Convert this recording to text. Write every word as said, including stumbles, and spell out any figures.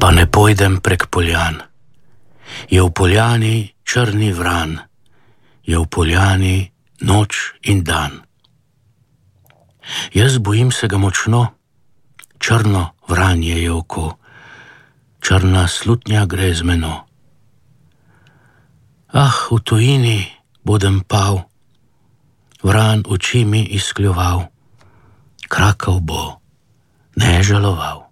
pa ne pojdem prek poljan. Je v poljani črni vran, je v poljani noč in dan. Jaz bojim se ga močno, črno vranje je oko, črna slutnja gre z meno. Ah, v tujini bodem pal, vran oči mi izkljoval, Krakov bo, ne žaloval.